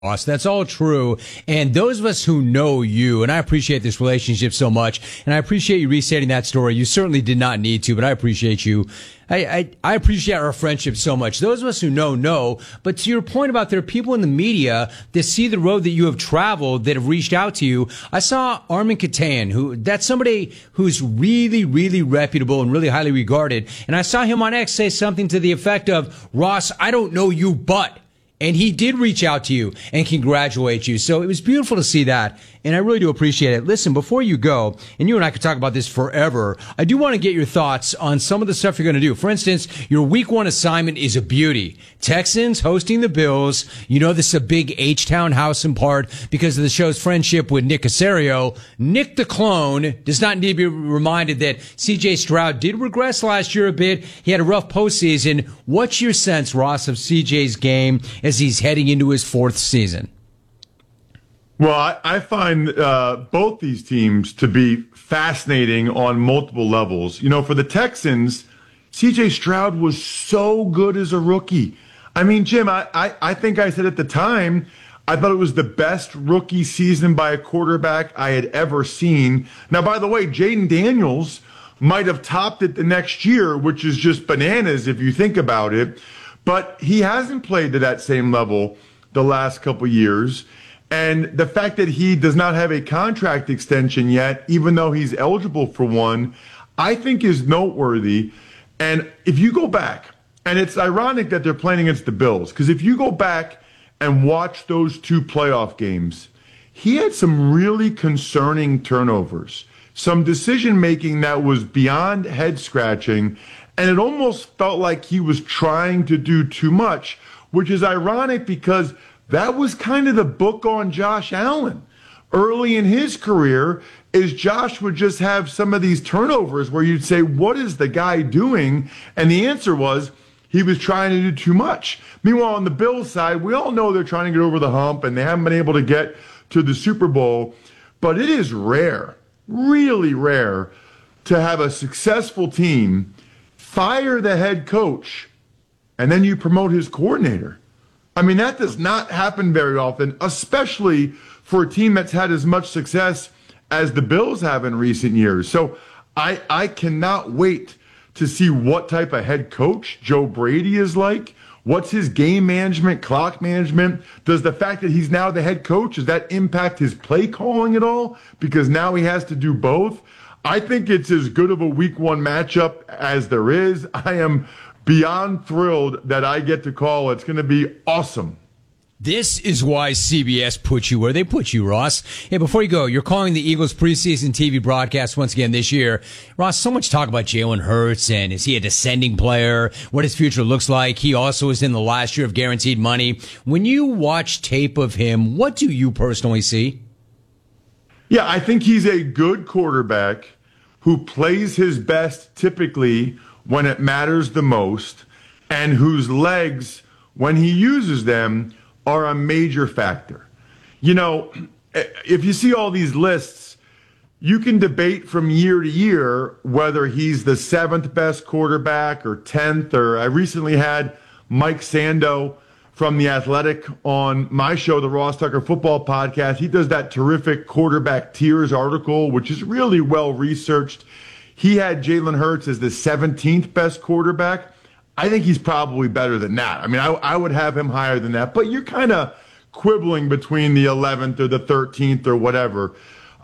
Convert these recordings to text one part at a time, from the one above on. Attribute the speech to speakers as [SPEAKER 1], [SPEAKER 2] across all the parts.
[SPEAKER 1] Ross. That's all true. And those of us who know you, and I appreciate this relationship so much, and I appreciate you restating that story. You certainly did not need to, but I appreciate you. I appreciate our friendship so much. Those of us who know. But to your point about there are people in the media that see the road that you have traveled that have reached out to you. I saw Armin Katayan, that's somebody who's really, really reputable and really highly regarded. And I saw him on X say something to the effect of, Ross, I don't know you, but. And he did reach out to you and congratulate you. So it was beautiful to see that. And I really do appreciate it. Listen, before you go, and you and I could talk about this forever, I do want to get your thoughts on some of the stuff you're going to do. For instance, your week 1 assignment is a beauty. Texans hosting the Bills. You know this is a big H-Town house in part because of the show's friendship with Nick Caserio. Nick the clone does not need to be reminded that C.J. Stroud did regress last year a bit. He had a rough postseason. What's your sense, Ross, of C.J.'s game as he's heading into his 4th season?
[SPEAKER 2] Well, I find both these teams to be fascinating on multiple levels. You know, for the Texans, C.J. Stroud was so good as a rookie. I mean, Jim, I think I said at the time, I thought it was the best rookie season by a quarterback I had ever seen. Now, by the way, Jaden Daniels might have topped it the next year, which is just bananas if you think about it. But he hasn't played to that same level the last couple years. And the fact that he does not have a contract extension yet, even though he's eligible for one, I think is noteworthy. And if you go back, and it's ironic that they're playing against the Bills, because if you go back and watch those 2 playoff games, he had some really concerning turnovers, some decision-making that was beyond head-scratching, and it almost felt like he was trying to do too much, which is ironic because that was kind of the book on Josh Allen. Early in his career, is Josh would just have some of these turnovers where you'd say, what is the guy doing? And the answer was he was trying to do too much. Meanwhile, on the Bills side, we all know they're trying to get over the hump and they haven't been able to get to the Super Bowl. But it is rare, really rare, to have a successful team fire the head coach and then you promote his coordinator. I mean, that does not happen very often, especially for a team that's had as much success as the Bills have in recent years. So I cannot wait to see what type of head coach Joe Brady is like. What's his game management, clock management? Does the fact that he's now the head coach, does that impact his play calling at all? Because now he has to do both. I think it's as good of a week 1 matchup as there is. I am beyond thrilled that I get to call. It's going to be awesome.
[SPEAKER 1] This is why CBS put you where they put you, Ross. Hey, before you go, you're calling the Eagles preseason TV broadcast once again this year. Ross, so much talk about Jalen Hurts and is he a descending player, what his future looks like. He also is in the last year of guaranteed money. When you watch tape of him, what do you personally see?
[SPEAKER 2] Yeah, I think he's a good quarterback who plays his best typically when it matters the most, and whose legs, when he uses them, are a major factor. You know, if you see all these lists, you can debate from year to year whether he's the 7th best quarterback or 10th, or I recently had Mike Sando from The Athletic on my show, the Ross Tucker Football Podcast. He does that terrific quarterback tiers article, which is really well researched. He had Jalen Hurts as the 17th best quarterback. I think he's probably better than that. I mean, I would have him higher than that, but you're kind of quibbling between the 11th or the 13th or whatever.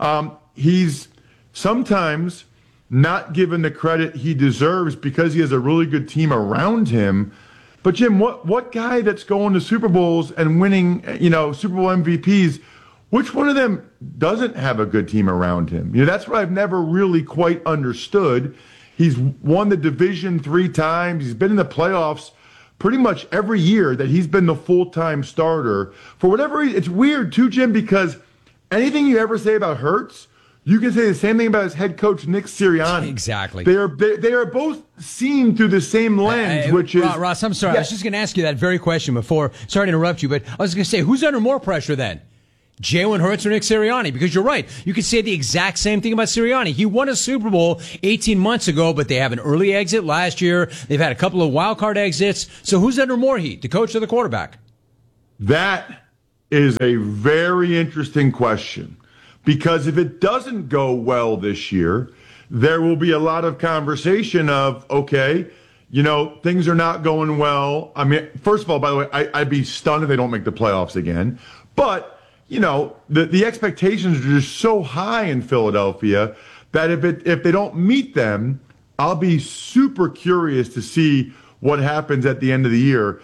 [SPEAKER 2] He's sometimes not given the credit he deserves because he has a really good team around him. But Jim, what guy that's going to Super Bowls and winning, Super Bowl MVPs, which one of them doesn't have a good team around him? That's what I've never really quite understood. He's won the division 3 times. He's been in the playoffs pretty much every year that he's been the full-time starter. For whatever reason, it's weird too, Jim, because anything you ever say about Hurts, you can say the same thing about his head coach, Nick Sirianni.
[SPEAKER 1] Exactly.
[SPEAKER 2] They are both seen through the same lens, which is...
[SPEAKER 1] Ross, I'm sorry. Yeah. I was just going to ask you that very question before. Sorry to interrupt you, but I was going to say, who's under more pressure then? Jalen Hurts or Nick Sirianni? Because you're right. You could say the exact same thing about Sirianni. He won a Super Bowl 18 months ago, but they have an early exit last year. They've had a couple of wild card exits. So who's under more heat, the coach or the quarterback?
[SPEAKER 2] That is a very interesting question, because if it doesn't go well this year, there will be a lot of conversation of, okay, things are not going well. I mean, first of all, by the way, I'd be stunned if they don't make the playoffs again. But, the expectations are just so high in Philadelphia that if they don't meet them, I'll be super curious to see what happens at the end of the year.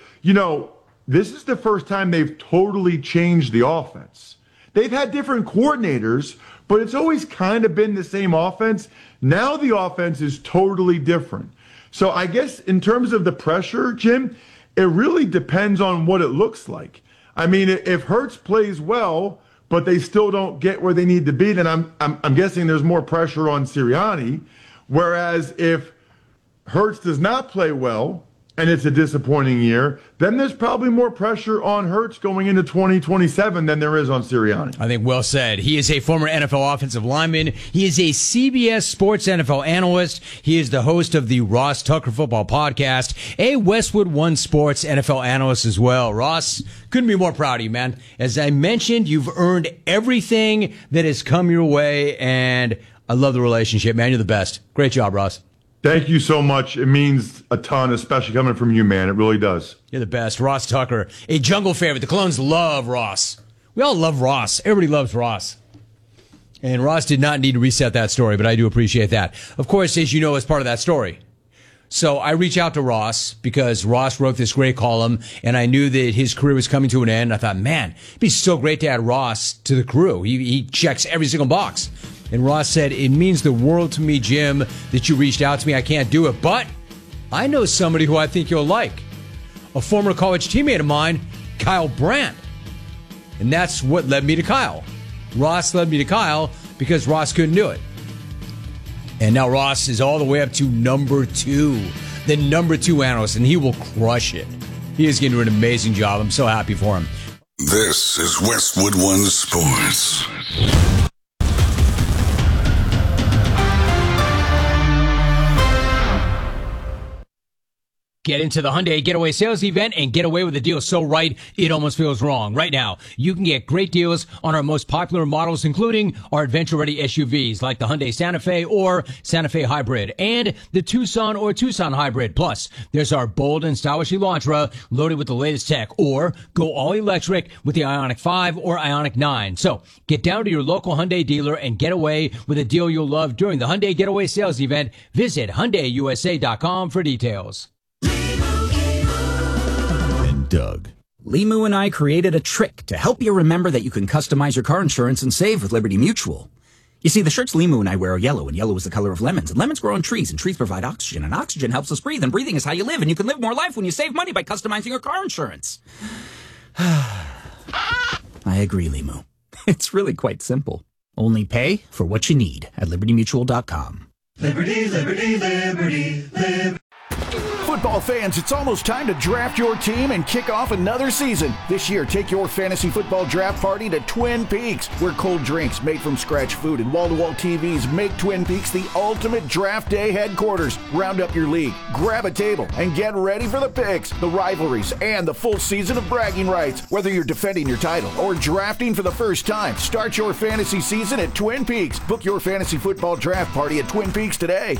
[SPEAKER 2] This is the first time they've totally changed the offense. They've had different coordinators, but it's always kind of been the same offense. Now the offense is totally different. So I guess in terms of the pressure, Jim, it really depends on what it looks like. I mean, if Hurts plays well, but they still don't get where they need to be, then I'm guessing there's more pressure on Sirianni. Whereas if Hurts does not play well and it's a disappointing year, then there's probably more pressure on Hurts going into 2027 than there is on Sirianni.
[SPEAKER 1] I think well said. He is a former NFL offensive lineman. He is a CBS Sports NFL analyst. He is the host of the Ross Tucker Football Podcast, a Westwood One Sports NFL analyst as well. Ross, couldn't be more proud of you, man. As I mentioned, you've earned everything that has come your way, and I love the relationship, man. You're the best. Great job, Ross.
[SPEAKER 2] Thank you so much. It means a ton, especially coming from you, man. It really does.
[SPEAKER 1] You're the best. Ross Tucker, a jungle favorite. The clones love Ross. We all love Ross. Everybody loves Ross. And Ross did not need to reset that story, but I do appreciate that. Of course, as you know, as part of that story. So I reach out to Ross because Ross wrote this great column, and I knew that his career was coming to an end. I thought, man, it'd be so great to add Ross to the crew. He checks every single box. And Ross said, it means the world to me, Jim, that you reached out to me. I can't do it, but I know somebody who I think you'll like. A former college teammate of mine, Kyle Brandt. And that's what led me to Kyle. Ross led me to Kyle because Ross couldn't do it. And now Ross is all the way up to number 2, the number 2 analyst, and he will crush it. He is going to do an amazing job. I'm so happy for him.
[SPEAKER 3] This is Westwood One Sports.
[SPEAKER 1] Get into the Hyundai Getaway Sales Event and get away with a deal so right, it almost feels wrong. Right now, you can get great deals on our most popular models, including our adventure-ready SUVs like the Hyundai Santa Fe or Santa Fe Hybrid and the Tucson or Tucson Hybrid. Plus, there's our bold and stylish Elantra loaded with the latest tech, or go all-electric with the Ioniq 5 or Ioniq 9. So, get down to your local Hyundai dealer and get away with a deal you'll love during the Hyundai Getaway Sales Event. Visit HyundaiUSA.com for details.
[SPEAKER 4] Doug. Limu and I created a trick to help you remember that you can customize your car insurance and save with Liberty Mutual. You see, the shirts Limu and I wear are yellow, and yellow is the color of lemons, and lemons grow on trees, and trees provide oxygen, and oxygen helps us breathe, and breathing is how you live, and you can live more life when you save money by customizing your car insurance. I agree, Limu. It's really quite simple. Only pay for what you need at LibertyMutual.com.
[SPEAKER 5] Liberty, liberty, liberty, liberty.
[SPEAKER 6] Football fans, it's almost time to draft your team and kick off another season. This year, take your fantasy football draft party to Twin Peaks, where cold drinks, made from scratch food, and wall-to-wall TVs make Twin Peaks the ultimate draft day headquarters. Round up your league, grab a table, and get ready for the picks, the rivalries, and the full season of bragging rights. Whether you're defending your title or drafting for the first time, start your fantasy season at Twin Peaks. Book your fantasy football draft party at Twin Peaks today.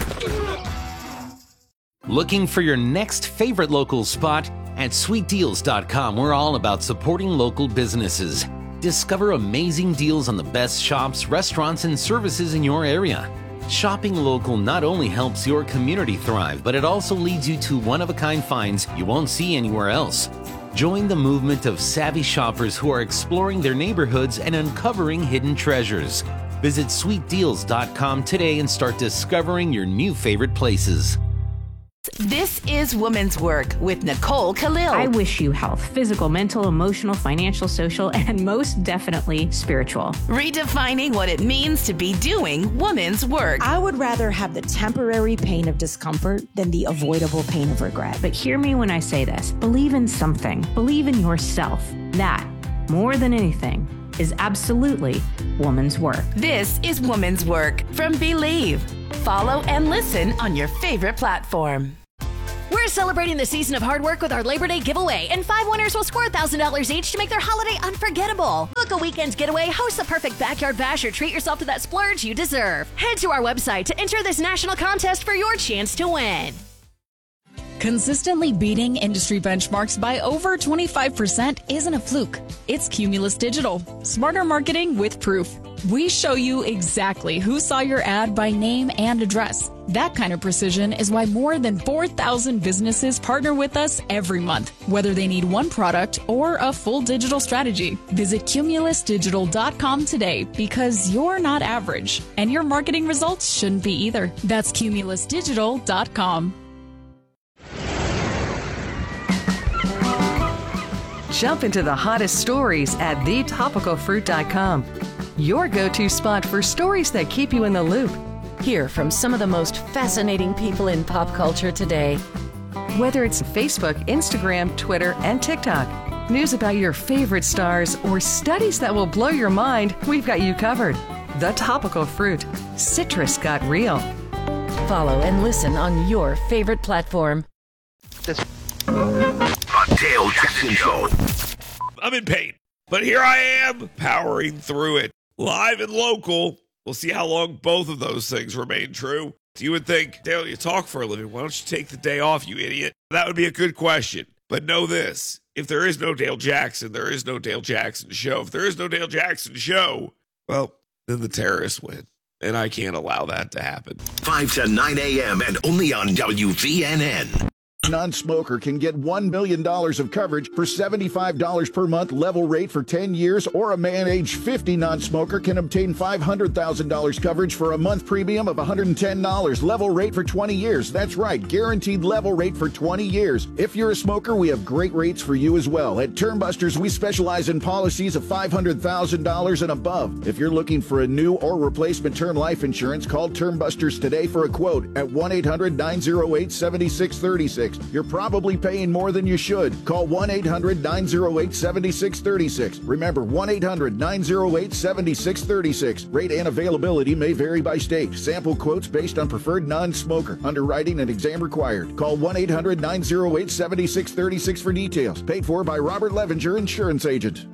[SPEAKER 7] Looking for your next favorite local spot? At SweetDeals.com, we're all about supporting local businesses. Discover amazing deals on the best shops, restaurants, and services in your area. Shopping local not only helps your community thrive, but it also leads you to one-of-a-kind finds you won't see anywhere else. Join the movement of savvy shoppers who are exploring their neighborhoods and uncovering hidden treasures. Visit SweetDeals.com today and start discovering your new favorite places.
[SPEAKER 8] This is Women's Work with Nicole Khalil.
[SPEAKER 9] I wish you health, physical, mental, emotional, financial, social, and most definitely spiritual.
[SPEAKER 8] Redefining what it means to be doing women's work.
[SPEAKER 10] I would rather have the temporary pain of discomfort than the avoidable pain of regret.
[SPEAKER 9] But hear me when I say this. Believe in something. Believe in yourself. That, more than anything, is absolutely woman's work.
[SPEAKER 8] This is Woman's Work from Believe. Follow and listen on your favorite platform.
[SPEAKER 11] We're celebrating the season of hard work with our Labor Day giveaway, and 5 winners will score $1,000 each to make their holiday unforgettable. Book a weekend getaway, host the perfect backyard bash, or treat yourself to that splurge you deserve. Head to our website to enter this national contest for your chance to win.
[SPEAKER 12] Consistently beating industry benchmarks by over 25% isn't a fluke. It's Cumulus Digital. Smarter marketing with proof. We show you exactly who saw your ad by name and address. That kind of precision is why more than 4,000 businesses partner with us every month, whether they need one product or a full digital strategy. Visit cumulusdigital.com today, because you're not average, and your marketing results shouldn't be either. That's cumulusdigital.com.
[SPEAKER 13] Jump into the hottest stories at thetopicalfruit.com. Your go-to spot for stories that keep you in the loop.
[SPEAKER 8] Hear from some of the most fascinating people in pop culture today.
[SPEAKER 13] Whether it's Facebook, Instagram, Twitter, and TikTok, news about your favorite stars, or studies that will blow your mind, we've got you covered. The Topical Fruit. Citrus got real.
[SPEAKER 8] Follow and listen on your favorite platform.
[SPEAKER 14] The Dale Jackson Show. I'm in pain, but here I am, powering through it. Live and local. We'll see how long both of those things remain true. You would think, Dale, you talk for a living. Why don't you take the day off, you idiot? That would be a good question. But know this. If there is no Dale Jackson, there is no Dale Jackson Show. If there is no Dale Jackson Show, well, then the terrorists win. And I can't allow that to happen.
[SPEAKER 15] 5 to 9 a.m. and only on WVNN.
[SPEAKER 6] Non-smoker can get $1 million of coverage for $75 per month level rate for 10 years, or a man age 50 non-smoker can obtain $500,000 coverage for a month premium of $110 level rate for 20 years. That's right, guaranteed level rate for 20 years. If you're a smoker, we have great rates for you as well. At Termbusters, we specialize in policies of $500,000 and above. If you're looking for a new or replacement term life insurance, call Termbusters today for a quote at 1-800-908-7636. You're probably paying more than you should. Call 1-800-908-7636. Remember, 1-800-908-7636. Rate and availability may vary by state. Sample quotes based on preferred non-smoker. Underwriting and exam required. Call 1-800-908-7636 for details. Paid for by Robert Levinger, Insurance Agent.